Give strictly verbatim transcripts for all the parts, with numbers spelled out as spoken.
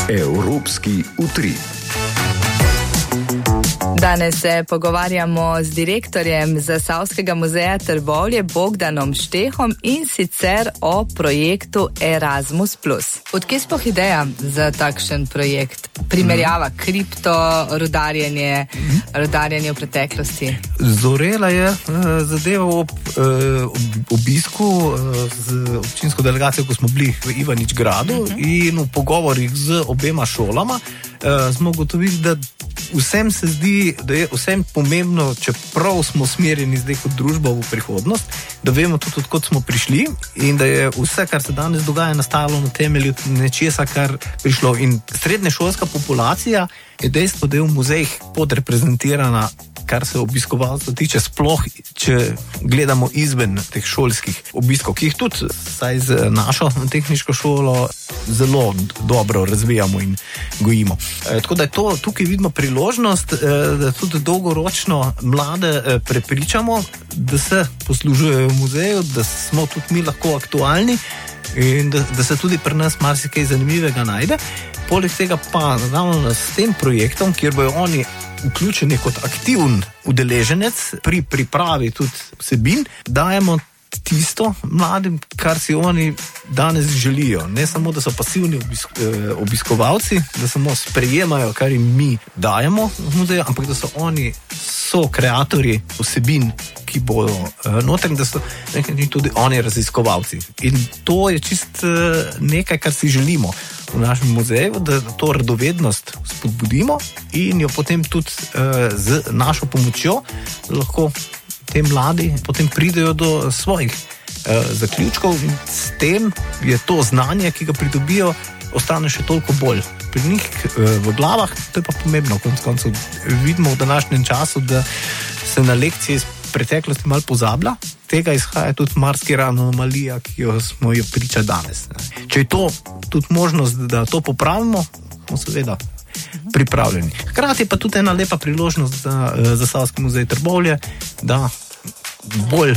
Evropski utrip. Danes se pogovarjamo z direktorjem Zasavskega muzeja Trbovlje Bogdanom Štehom in sicer o projektu Erasmus plus. Odkje sploh ideja za takšen projekt? Primerjava mm. kripto, rudarjenje, mm. rudarjenje v preteklosti. Zorela je uh, zadeva ob uh, obisku uh, z občinsko delegacijo, ko smo bili v Ivanič gradu mm -hmm. in v pogovorih z obema šolama uh, smo ugotovili, da vsem se zdi, da je vsem pomembno, čeprav smo smerjeni zdaj kot družba v prihodnost, da vemo tudi, odkot smo prišli in da je vse, kar se danes dogaja, nastalo na temelju nečesa, kar prišlo. In srednješolska populacija je dejstvo, da je v muzejih podreprezentirana, kar se obiskovalcev tiče, sploh, če gledamo izven teh šolskih obiskov, ki jih tudi, saj z našo tehniško šolo, zelo dobro razvijamo in gojimo. E, tako da je to, tukaj vidimo priložnost, e, da tudi dolgoročno mlade e, prepričamo, da se poslužujejo v muzeju, da smo tudi mi lahko aktualni in da, da se tudi pri nas marsikaj zanimivega najde. Poleg tega pa ravno s tem projektom, kjer bojo oni vključeni kot aktivn udeleženec pri pripravi tudi vsebin, dajemo tisto mladim, kar si oni danes želijo. Ne samo, da so pasivni obisk, eh, obiskovalci, da samo sprejemajo, kar jim mi dajemo v muzeju, ampak da so oni so kreatorji vsebin, ki bodo eh, noter, da so nekaj tudi oni raziskovalci. In to je čist eh, nekaj, kar si želimo v našem muzeju, da to radovednost spodbudimo in jo potem tudi eh, z našo pomočjo lahko te mladi potem pridejo do svojih eh, zaključkov in s tem je to znanje, ki ga pridobijo, ostane še toliko bolj pri njih eh, v glavah. To je pa pomembno, konec koncev vidimo v današnjem času, da se na lekcije iz preteklosti malo pozablja. Tega izhaja tudi marsikera anomalija, ki jo smo jo priča danes. Če je to tudi možnost, da to popravimo, smo seveda pripravljeni. Hkrati pa tudi ena lepa priložnost za Zasavski muzej Trbovlje, da bolj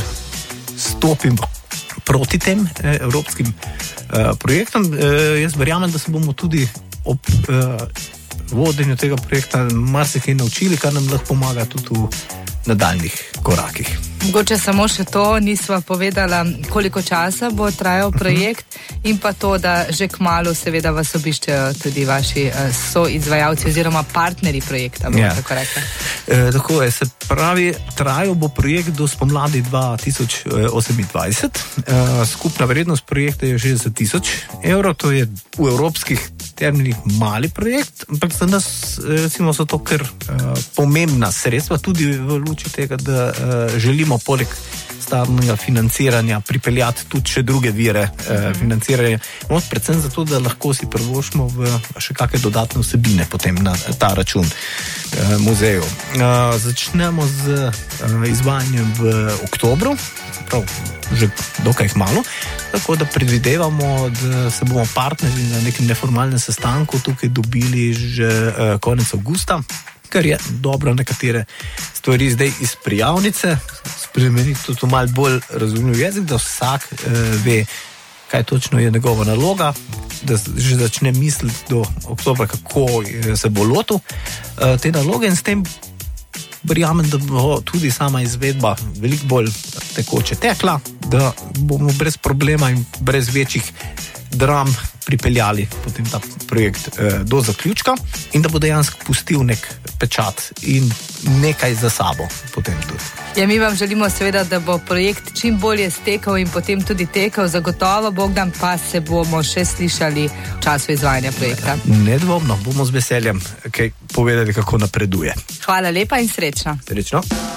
stopimo proti tem eh, evropskim eh, projektom. Eh, jaz verjamem, da se bomo tudi ob eh, vodenju tega projekta marsikaj naučili, kar nam lahko pomaga tudi v nadaljnih korakih. Mogoče samo še to, nisva povedala, koliko časa bo trajal projekt uh-huh. in pa to, da že kmalu seveda vas obiščejo tudi vaši uh, soizvajalci oziroma partnerji projekta, bomo yeah. tako rekla. E, tako je, se pravi, trajal bo projekt do spomladi dva tisoč osemindvajset. E, skupna vrednost projekta je že za tisoč evrov, to je v evropskih terminih mali projekt, ampak za nas recimo so to kar uh, pomembna sredstva, tudi v luči tega, da uh, želimo poleg stalnega financiranja pripeljati tudi še druge vire uh, financiranja. No, predvsem zato, da lahko si privoščimo v še kakšne dodatne vsebine potem na ta račun uh, muzeju. Uh, začnemo z uh, izvajanjem v oktobru, prav že dokaj malo, tako da predvidevamo, da se bomo partnerji na nekem neformalnem sestanku tukaj dobili že uh, konec avgusta, kar je dobro nekatere stvari zdaj iz prijavnice spremeniti tudi v malo bolj razumljiv jezik, da vsak uh, ve, kaj točno je njegova naloga, da že začne misliti do oktobra, kako se bo lotil uh, te naloge in s tem verjamem, da bo tudi sama izvedba veliko bolj tekoče tekla, da bomo brez problema in brez večjih dram pripeljali potem ta projekt eh, do zaključka in da bo dejansko pustil nek pečat in nekaj za sabo potem tudi. Ja, mi vam želimo seveda, da bo projekt čim bolje stekal in potem tudi tekel, zagotovo, Bogdan, pa se bomo še slišali v času izvajanja projekta. Nedvomno, bomo z veseljem kaj povedali, kako napreduje. Hvala lepa in srečno. Srečno.